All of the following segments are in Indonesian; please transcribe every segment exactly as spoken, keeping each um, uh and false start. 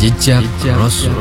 Jejak Rasul.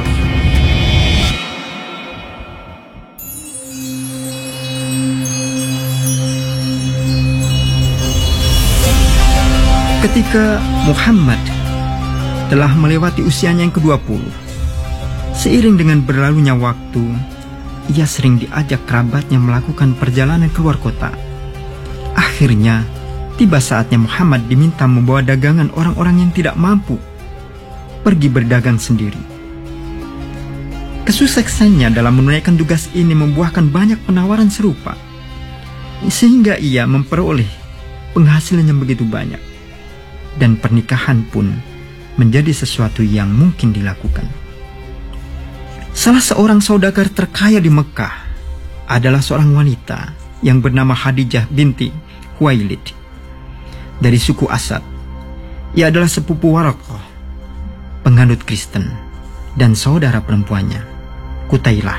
Ketika Muhammad telah melewati usianya yang kedua puluh, seiring dengan berlalunya waktu, ia sering diajak kerabatnya melakukan perjalanan keluar kota. Akhirnya, tiba saatnya Muhammad diminta membawa dagangan orang-orang yang tidak mampu pergi berdagang sendiri. Kesuksesannya dalam menunaikan tugas ini membuahkan banyak penawaran serupa, sehingga ia memperoleh penghasilan yang begitu banyak, dan pernikahan pun menjadi sesuatu yang mungkin dilakukan. Salah seorang saudagar terkaya di Mekah adalah seorang wanita yang bernama Khadijah binti Khuwailid dari suku Asad. Ia adalah sepupu Waraqah, penganut Kristen, dan saudara perempuannya, Qutailah.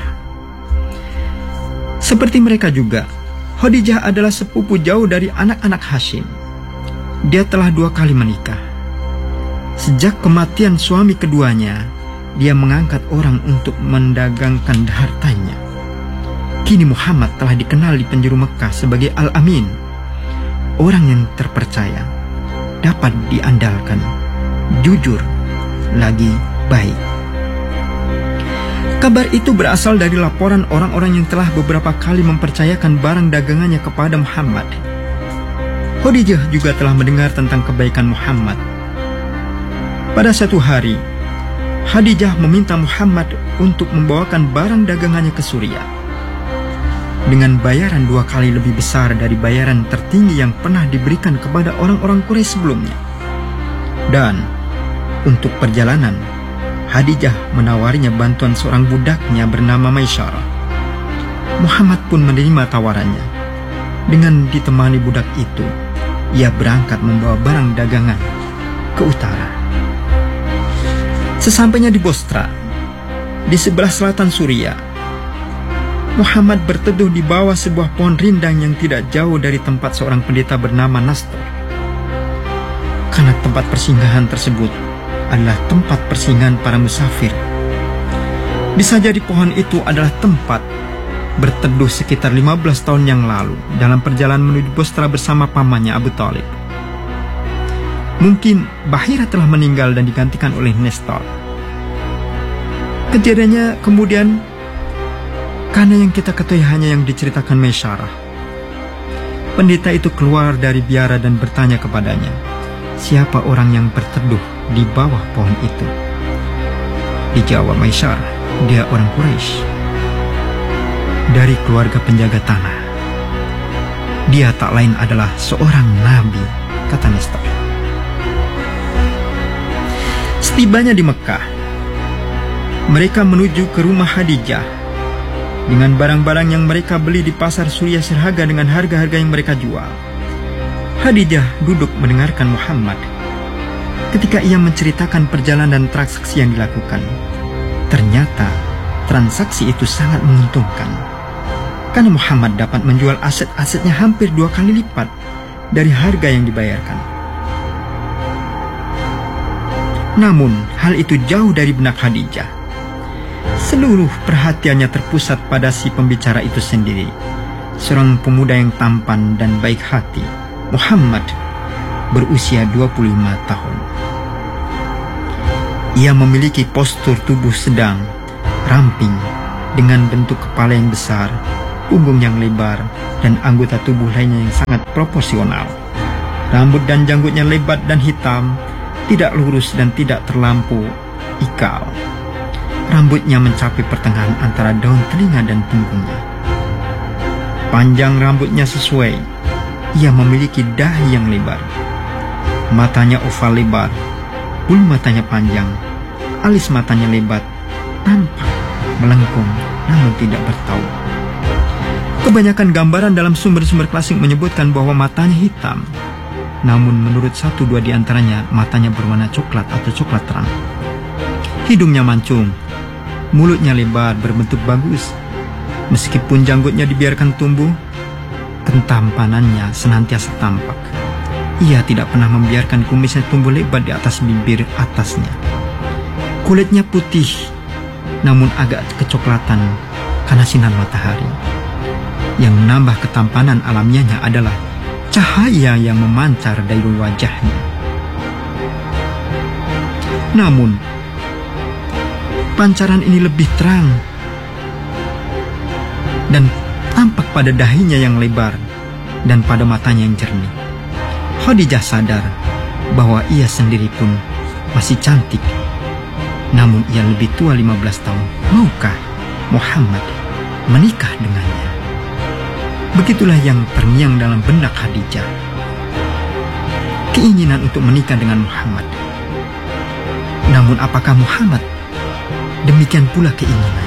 Seperti mereka juga, Khadijah adalah sepupu jauh dari anak-anak Hashim. Dia telah dua kali menikah. Sejak kematian suami keduanya, dia mengangkat orang untuk mendagangkan hartanya. Kini Muhammad telah dikenal di penjuru Mekah sebagai Al-Amin, orang yang terpercaya, dapat diandalkan, jujur, lagi baik. Kabar itu berasal dari laporan orang-orang yang telah beberapa kali mempercayakan barang dagangannya kepada Muhammad. Khadijah juga telah mendengar tentang kebaikan Muhammad. Pada satu hari, Khadijah meminta Muhammad untuk membawakan barang dagangannya ke Suriah dengan bayaran dua kali lebih besar dari bayaran tertinggi yang pernah diberikan kepada orang-orang Quraisy sebelumnya. Dan untuk perjalanan, Khadijah menawarinya bantuan seorang budaknya bernama Maisyarah. Muhammad pun menerima tawarannya. Dengan ditemani budak itu, ia berangkat membawa barang dagangan ke utara. Sesampainya di Bostra, di sebelah selatan Suriah, Muhammad berteduh di bawah sebuah pohon rindang yang tidak jauh dari tempat seorang pendeta bernama Nastor. Karena tempat persinggahan tersebut adalah tempat persinggahan para musafir, bisa jadi pohon itu adalah tempat berteduh sekitar lima belas tahun yang lalu dalam perjalanan menuju Bostra bersama pamannya Abu Thalib. Mungkin Bahira telah meninggal dan digantikan oleh Nestor. Kejadiannya kemudian, karena yang kita ketahui hanya yang diceritakan Maisyarah. Pendeta itu keluar dari biara dan bertanya kepadanya, siapa orang yang berteduh di bawah pohon itu? Dijawab Maisyarah, dia orang Quraisy, dari keluarga penjaga tanah. Dia tak lain adalah seorang nabi, kata Nestor. Setibanya di Mekah, mereka menuju ke rumah Khadijah dengan barang-barang yang mereka beli di pasar Suriah seharga dengan harga-harga yang mereka jual. Khadijah duduk mendengarkan Muhammad. Ketika ia menceritakan perjalanan transaksi yang dilakukan, ternyata transaksi itu sangat menguntungkan, karena Muhammad dapat menjual aset-asetnya hampir dua kali lipat dari harga yang dibayarkan. Namun, hal itu jauh dari benak Khadijah. Seluruh perhatiannya terpusat pada si pembicara itu sendiri, seorang pemuda yang tampan dan baik hati, Muhammad, berusia dua puluh lima tahun. Ia memiliki postur tubuh sedang, ramping, dengan bentuk kepala yang besar, punggung yang lebar, dan anggota tubuh lainnya yang sangat proporsional. Rambut dan janggutnya lebat dan hitam, tidak lurus dan tidak terlampau ikal. Rambutnya mencapai pertengahan antara daun telinga dan punggungnya. Panjang rambutnya sesuai. Ia memiliki dahi yang lebar. Matanya oval lebar, bulu matanya panjang, alis matanya lebat, tampak melengkung namun tidak bertaut. Kebanyakan gambaran dalam sumber-sumber klasik menyebutkan bahwa matanya hitam, namun menurut satu dua di antaranya matanya berwarna coklat atau coklat terang. Hidungnya mancung, mulutnya lebar berbentuk bagus. Meskipun janggutnya dibiarkan tumbuh, ketampanannya senantiasa tampak. Ia tidak pernah membiarkan kumisnya tumbuh lebat di atas bibir atasnya. Kulitnya putih, namun agak kecoklatan karena sinar matahari. Yang menambah ketampanan alamiahnya adalah cahaya yang memancar dari wajahnya. Namun, pancaran ini lebih terang dan tampak pada dahinya yang lebar dan pada matanya yang jernih. Khadijah sadar bahwa ia sendiri pun masih cantik. Namun ia lebih tua lima belas tahun. Maukah Muhammad menikah dengannya? Begitulah yang terngiang dalam benak Khadijah. Keinginan untuk menikah dengan Muhammad. Namun apakah Muhammad demikian pula keinginan?